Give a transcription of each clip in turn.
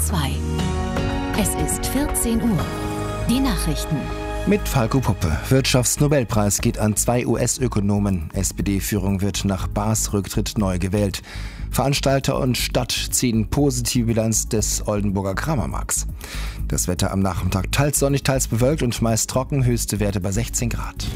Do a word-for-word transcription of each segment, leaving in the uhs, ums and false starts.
zwei. Es ist vierzehn Uhr. Die Nachrichten. Mit Falco Puppe. Wirtschaftsnobelpreis geht an zwei U S-Ökonomen. S P D-Führung wird nach Baas Rücktritt neu gewählt. Veranstalter und Stadt ziehen positive Bilanz des Oldenburger Kramermarkts. Das Wetter am Nachmittag teils sonnig, teils bewölkt und meist trocken, höchste Werte bei sechzehn Grad.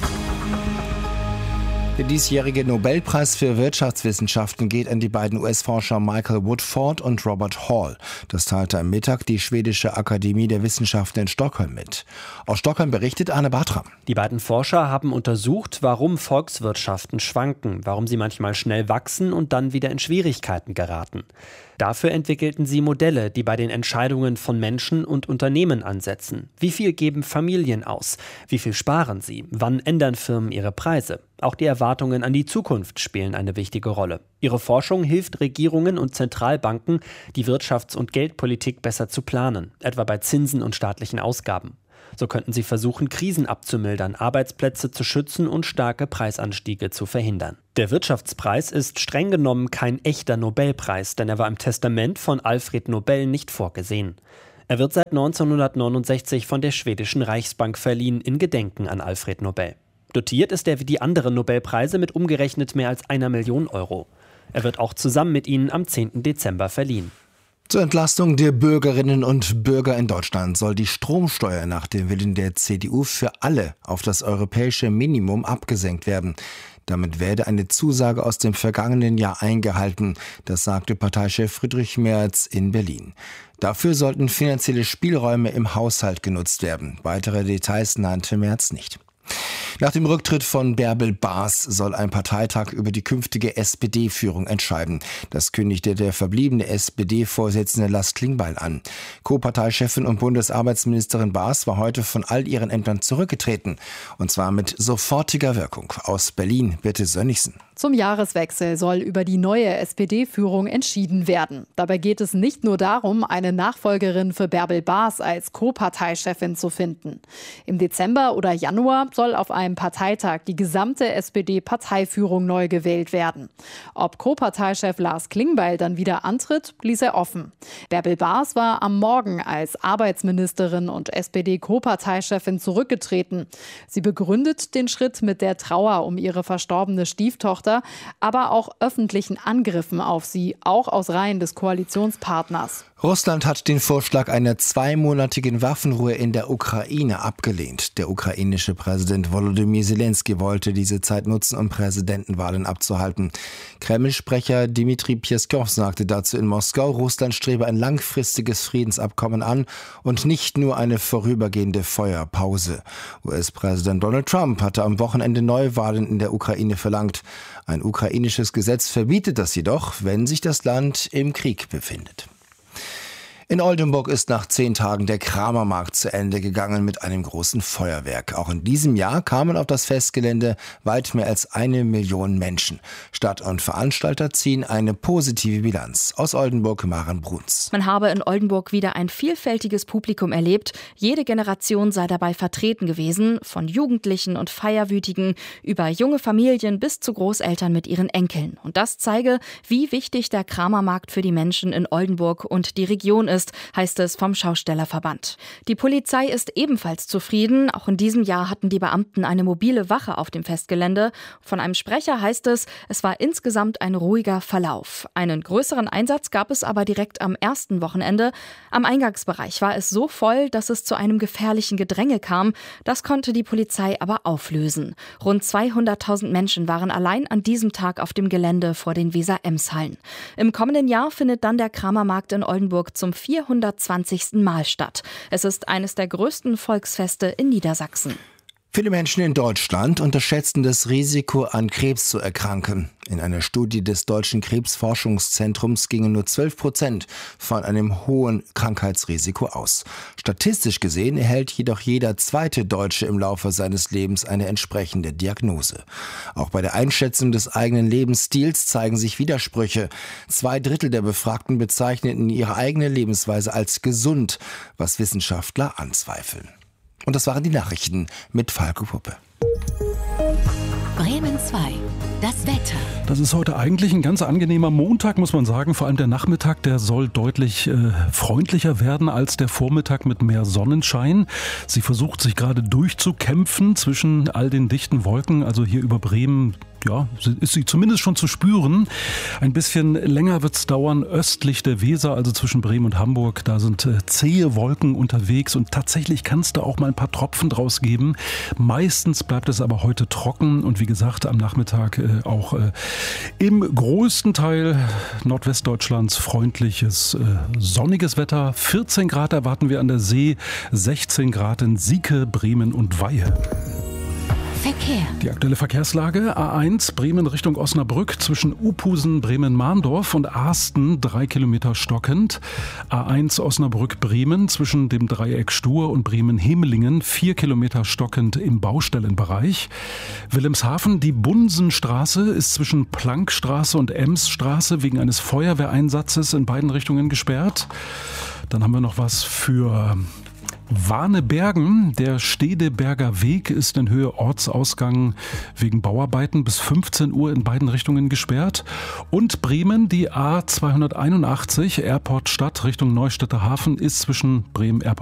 Der diesjährige Nobelpreis für Wirtschaftswissenschaften geht an die beiden U S-Forscher Michael Woodford und Robert Hall. Das teilte am Mittag die schwedische Akademie der Wissenschaften in Stockholm mit. Aus Stockholm berichtet Arne Bartram. Die beiden Forscher haben untersucht, warum Volkswirtschaften schwanken, warum sie manchmal schnell wachsen und dann wieder in Schwierigkeiten geraten. Dafür entwickelten sie Modelle, die bei den Entscheidungen von Menschen und Unternehmen ansetzen. Wie viel geben Familien aus? Wie viel sparen sie? Wann ändern Firmen ihre Preise? Auch die Erwartungen an die Zukunft spielen eine wichtige Rolle. Ihre Forschung hilft Regierungen und Zentralbanken, die Wirtschafts- und Geldpolitik besser zu planen, etwa bei Zinsen und staatlichen Ausgaben. So könnten sie versuchen, Krisen abzumildern, Arbeitsplätze zu schützen und starke Preisanstiege zu verhindern. Der Wirtschaftspreis ist streng genommen kein echter Nobelpreis, denn er war im Testament von Alfred Nobel nicht vorgesehen. Er wird seit neunzehnhundertneunundsechzig von der schwedischen Reichsbank verliehen in Gedenken an Alfred Nobel. Dotiert ist er wie die anderen Nobelpreise mit umgerechnet mehr als einer Million Euro. Er wird auch zusammen mit ihnen am zehnten Dezember verliehen. Zur Entlastung der Bürgerinnen und Bürger in Deutschland soll die Stromsteuer nach dem Willen der C D U für alle auf das europäische Minimum abgesenkt werden. Damit werde eine Zusage aus dem vergangenen Jahr eingehalten, das sagte Parteichef Friedrich Merz in Berlin. Dafür sollten finanzielle Spielräume im Haushalt genutzt werden. Weitere Details nannte Merz nicht. Nach dem Rücktritt von Bärbel Baas soll ein Parteitag über die künftige S P D-Führung entscheiden. Das kündigte der verbliebene S P D-Vorsitzende Lars Klingbeil an. Co-Parteichefin und Bundesarbeitsministerin Baas war heute von all ihren Ämtern zurückgetreten. Und zwar mit sofortiger Wirkung. Aus Berlin, Birte Sönnigsen. Zum Jahreswechsel soll über die neue S P D-Führung entschieden werden. Dabei geht es nicht nur darum, eine Nachfolgerin für Bärbel Baas als Co-Parteichefin zu finden. Im Dezember oder Januar soll auf einem Parteitag die gesamte S P D-Parteiführung neu gewählt werden. Ob Co-Parteichef Lars Klingbeil dann wieder antritt, ließ er offen. Bärbel Baas war am Morgen als Arbeitsministerin und S P D-Co-Parteichefin zurückgetreten. Sie begründet den Schritt mit der Trauer um ihre verstorbene Stieftochter, aber auch öffentlichen Angriffen auf sie, auch aus Reihen des Koalitionspartners. Russland hat den Vorschlag einer zweimonatigen Waffenruhe in der Ukraine abgelehnt. Der ukrainische Präsident Volodymyr Zelensky wollte diese Zeit nutzen, um Präsidentenwahlen abzuhalten. Kreml-Sprecher Dmitri Peskov sagte dazu in Moskau, Russland strebe ein langfristiges Friedensabkommen an und nicht nur eine vorübergehende Feuerpause. U S-Präsident Donald Trump hatte am Wochenende Neuwahlen in der Ukraine verlangt. Ein ukrainisches Gesetz verbietet das jedoch, wenn sich das Land im Krieg befindet. In Oldenburg ist nach zehn Tagen der Kramermarkt zu Ende gegangen mit einem großen Feuerwerk. Auch in diesem Jahr kamen auf das Festgelände weit mehr als eine Million Menschen. Stadt und Veranstalter ziehen eine positive Bilanz. Aus Oldenburg, Maren Bruns. Man habe in Oldenburg wieder ein vielfältiges Publikum erlebt. Jede Generation sei dabei vertreten gewesen, von Jugendlichen und Feierwütigen über junge Familien bis zu Großeltern mit ihren Enkeln. Und das zeige, wie wichtig der Kramermarkt für die Menschen in Oldenburg und die Region ist, heißt es vom Schaustellerverband. Die Polizei ist ebenfalls zufrieden. Auch in diesem Jahr hatten die Beamten eine mobile Wache auf dem Festgelände. Von einem Sprecher heißt es, es war insgesamt ein ruhiger Verlauf. Einen größeren Einsatz gab es aber direkt am ersten Wochenende. Am Eingangsbereich war es so voll, dass es zu einem gefährlichen Gedränge kam. Das konnte die Polizei aber auflösen. Rund zweihunderttausend Menschen waren allein an diesem Tag auf dem Gelände vor den Weser-Ems-Hallen. Im kommenden Jahr findet dann der Kramermarkt in Oldenburg zum vierhundertzwanzigsten Mal statt. Es ist eines der größten Volksfeste in Niedersachsen. Viele Menschen in Deutschland unterschätzen das Risiko, an Krebs zu erkranken. In einer Studie des Deutschen Krebsforschungszentrums gingen nur zwölf Prozent von einem hohen Krankheitsrisiko aus. Statistisch gesehen erhält jedoch jeder zweite Deutsche im Laufe seines Lebens eine entsprechende Diagnose. Auch bei der Einschätzung des eigenen Lebensstils zeigen sich Widersprüche. Zwei Drittel der Befragten bezeichneten ihre eigene Lebensweise als gesund, was Wissenschaftler anzweifeln. Und das waren die Nachrichten mit Falco Puppe. Bremen zwei. Das Wetter. Das ist heute eigentlich ein ganz angenehmer Montag, muss man sagen. Vor allem der Nachmittag, der soll deutlich äh, freundlicher werden als der Vormittag mit mehr Sonnenschein. Sie versucht sich gerade durchzukämpfen zwischen all den dichten Wolken. Also hier über Bremen, ja, ist sie zumindest schon zu spüren. Ein bisschen länger wird es dauern östlich der Weser, also zwischen Bremen und Hamburg. Da sind äh, zähe Wolken unterwegs und tatsächlich kann es da auch mal ein paar Tropfen draus geben. Meistens bleibt es aber heute trocken und wie gesagt am Nachmittag äh, auch äh, im größten Teil Nordwestdeutschlands freundliches, äh, sonniges Wetter. vierzehn Grad erwarten wir an der See, sechzehn Grad in Sieke, Bremen und Weihe. Verkehr. Die aktuelle Verkehrslage: A eins Bremen Richtung Osnabrück zwischen Uphusen, Bremen-Mahndorf und Asten drei Kilometer stockend. A eins Osnabrück-Bremen zwischen dem Dreieck Stur und Bremen-Hemelingen vier Kilometer stockend im Baustellenbereich. Wilhelmshaven, die Bunsenstraße ist zwischen Plankstraße und Emsstraße wegen eines Feuerwehreinsatzes in beiden Richtungen gesperrt. Dann haben wir noch was für Warnebergen. Der Stedeberger Weg ist in Höhe Ortsausgang wegen Bauarbeiten bis fünfzehn Uhr in beiden Richtungen gesperrt. Und Bremen, die A zweihunderteinundachtzig Airport Stadt Richtung Neustädter Hafen ist zwischen Bremen Airport